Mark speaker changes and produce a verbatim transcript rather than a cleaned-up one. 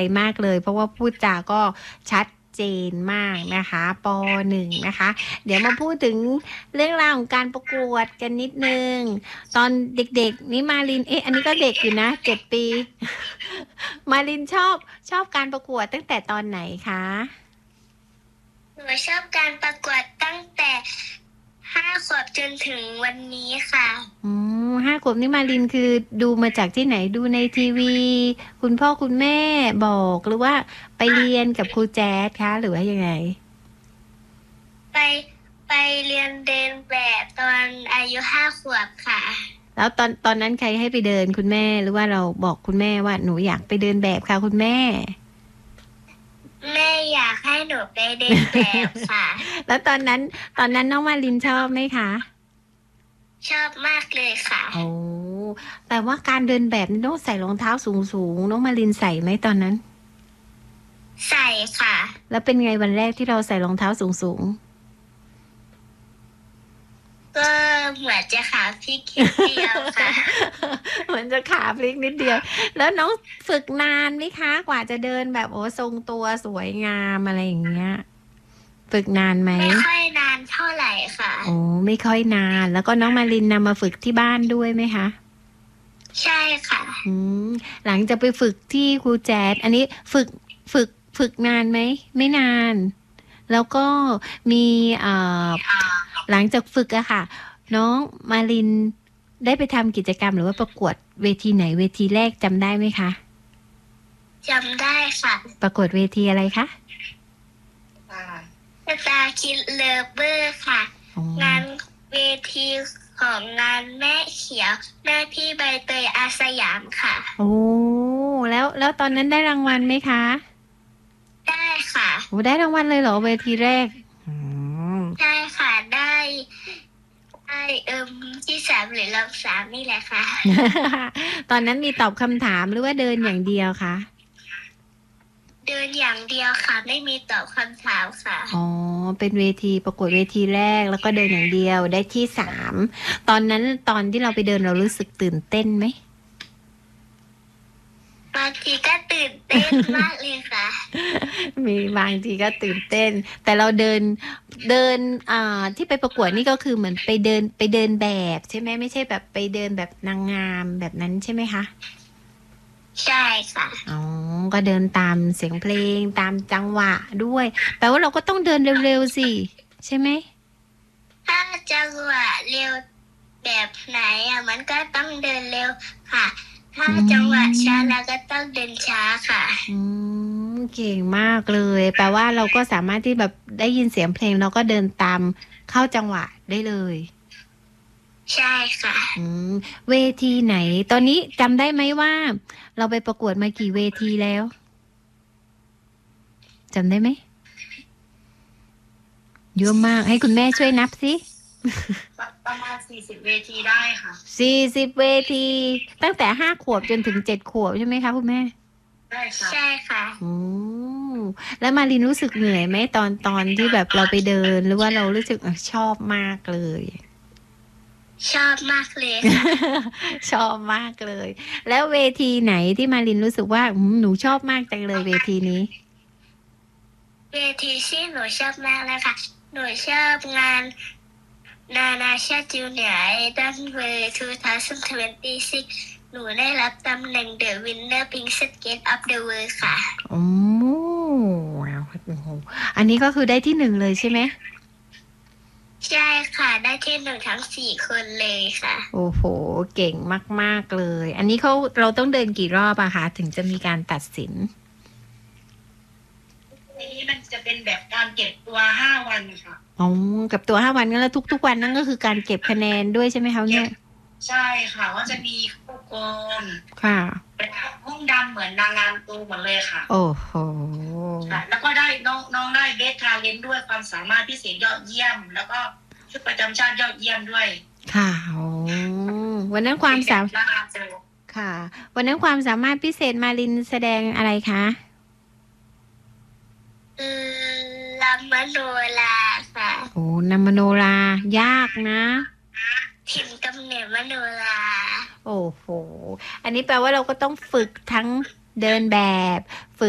Speaker 1: มากเลยเพราะว่าพูดจาก็ชัดเจนมากนะคะปหนึ่งนะคะเดี๋ยวมาพูดถึงเรื่องราวของการประกวดกันนิดนึงตอนเด็กๆนี่มาลินเอ๊ะอันนี้ก็เด็กอยู่นะเจ็ดปีมาลินชอบชอบการประกวดตั้งแต่ตอนไหนคะ
Speaker 2: หนูชอบการประกวดตั้งแต่ห้าขวบจนถึงวันนี้ค่ะ
Speaker 1: อืมห้าขวบนี่มาลินคือดูมาจากที่ไหนดูในทีวีคุณพ่อคุณแม่บอกหรือว่าไปเรียนกับครูแจ๊ดคะหรือว่ายังไง
Speaker 2: ไปไปเรียนเดินแบบตอนอายุห้าขวบค่ะ
Speaker 1: แล้วตอนตอนนั้นใครให้ไปเดินคุณแม่หรือว่าเราบอกคุณแม่ว่าหนูอยากไปเดินแบบค่ะคุณแม่
Speaker 2: แม่อยากให้หนูไปเดินแบบค่ะ
Speaker 1: แล้วตอนนั้นตอนนั้นน้องมาลินชอบไหมคะ
Speaker 2: ชอบมากเลยค่ะ
Speaker 1: โอ้แต่ว่าการเดินแบบนี่ต้องใส่รองเท้าสูงสูงน้องมาลินใส่ไหมตอนนั้น
Speaker 2: ใส่ค่ะ
Speaker 1: แล้วเป็นไงวันแรกที่เราใส่รองเท้าสูงสูง
Speaker 2: ก็เหมือนจะขาพลิกนิดเดียวค่ะ
Speaker 1: เหมือนจะขาพลิกนิดเดียวแล้วน้องฝึกนานไหมคะกว่าจะเดินแบบโอ้ทรงตัวสวยงามอะไรอย่างเงี้ยฝึกนานไหม
Speaker 2: ไม่ค่อยนานเท่าไหร่ค่ะ
Speaker 1: โอ้ไม่ค่อยนานแล้วก็น้องมาลินนำมาฝึกที่บ้านด้วยไหมคะ
Speaker 2: ใช่ค่ะ
Speaker 1: อืมหลังจากไปฝึกที่ครูแจ๊ดอันนี้ฝึกฝึกฝึกนานไหมไม่นานแล้วก็มีเอ่อหลังจากฝึกอะค่ะน้องมาลินได้ไปทำกิจกรรมหรือว่าประกวดเวทีไหนเวทีแรกจำได้ไหมคะ
Speaker 2: จำได้ค่ะ
Speaker 1: ประกวดเวทีอะไรคะ
Speaker 2: สตาร์คิดเลิฟเวอร์ค่ะงานเวทีของงานแม่เขียวแม่พี่ใบเตยอาสยามค่ะ
Speaker 1: โอ้แล้วแล้วตอนนั้นได้รางวัลไหมคะ
Speaker 2: ได้ค่ะ
Speaker 1: โอ้ได้รางวัลเลยเหรอเวทีแรกอืม
Speaker 2: ได้ค่ะได้ได้เอิมที่สามหรือรองสามนี่แหละค่ะ
Speaker 1: ตอนนั้นมีตอบคำถามหรือว่าเดินอย่างเดียวคะ
Speaker 2: เดินอย่างเดียวค่ะไม่มีตอบคำถามค่ะ
Speaker 1: อ๋อเป็นเวทีประกวดเวทีแรกแล้วก็เดินอย่างเดียวได้ที่สามตอนนั้นตอนที่เราไปเดินเรารู้สึกตื่นเต้นไหม
Speaker 2: บางทีก็ตื่นเต้นมากเลยค่ะ
Speaker 1: มีบางทีก็ตื่นเต้นแต่เราเดินเดินอ่าที่ไปประกวดนี่ก็คือเหมือนไปเดินไปเดินแบบใช่ไหมไม่ใช่แบบไปเดินแบบนางงามแบบนั้นใช่ไหมคะ
Speaker 2: ใช่ค่ะ
Speaker 1: อ๋อก็เดินตามเสียงเพลงตามจังหวะด้วยแปลว่าเราก็ต้องเดินเร็วๆสิใช่ไหม
Speaker 2: ถ้าจังหวะเร็วแบบไหนอ่ะมันก็ต้องเดินเร็วค่ะถ้าจังหวะช้าเราก็ต้องเดินช้าค่ะ
Speaker 1: อืมเก่งมากเลยแปลว่าเราก็สามารถที่แบบได้ยินเสียงเพลงเราก็เดินตามเข้าจังหวะได้เลย
Speaker 2: ใช่ค่ะ
Speaker 1: อืมเวทีไหนตอนนี้จำได้ไหมว่าเราไปประกวดมากี่เวทีแล้วจำได้ไหมเยอะมากให้คุณแม่ช่วยนับสิ
Speaker 2: ประมาณสี่สิบเวทีได้ค่ะ
Speaker 1: สี่สิบเวทีตั้งแต่ห้าขวบจนถึงเจ็ดขวบใช่ไหมคะคุณแม่
Speaker 2: ใช่ค่ะใช่ค่ะ
Speaker 1: อืมแล้วมารินรู้สึกเหนื่อยไหมตอนตอนที่แบบเราไปเดินหรือว่าเรารู้สึกชอบมากเลย
Speaker 2: ชอบมากเลย
Speaker 1: ชอบมากเลยแล้วเวทีไหนที่มารินรู้สึกว่าหนูชอบมากจังเลยเวทีนี้
Speaker 2: เวทีที่หนูชอบมากเลยค่ะหนูชอบงานนานาชาติจูเนียร์ไอดอลเวอร์สองพันยี่สิบหกหนูได้รับตำแหน่ง The Winner Princess Gate of the World ค่ะ
Speaker 1: โอ้อันนี้ก็คือได้ที่หนึ่งเลยใช่ไหม
Speaker 2: ใช่ค่ะได้ที่หนึ่งทั้งสี่คนเลยค่ะ
Speaker 1: โอ้โหเก่งมากๆเลยอันนี้เขาเราต้องเดินกี่รอบอะคะถึงจะมีการตัดสิน
Speaker 2: ทีนี้มันจะเป็นแบบการเก็บตัวห้าวันค่ะ
Speaker 1: อ๋อกับตัวห้าวันงั้นแล้วทุกๆวันนั่นก็คือการเก็บคะแนนด้วยใช่ไหมคะเนี่ย
Speaker 2: ใช่ค่ะว่าจะมีคู่กร
Speaker 1: ค่ะ
Speaker 2: เป็นห้องดำเหมือนนางงามตูหมดเลยค่ะ
Speaker 1: โอ้โห
Speaker 2: ค่ะแล้วก็ได้น้องน้องได้เบสทาเลนต์ด้วยความสามารถพิเศษยอดเยี่ยมแล้วก็ชุดประจำชาติยอดเยี่ยมด้วย
Speaker 1: ค่ะโอ้วันนั้นความสามารถค่ะ วันนั้นความสามารถพิเศษมารินแสดงอะไรคะ
Speaker 2: อืมลำมโนราค่ะ
Speaker 1: โอ้นำมโนรายากนะ
Speaker 2: ถิ่นกำเนิดมโนรา
Speaker 1: โอ้โหอันนี้แปลว่าเราก็ต้องฝึกทั้งเดินแบบฝึก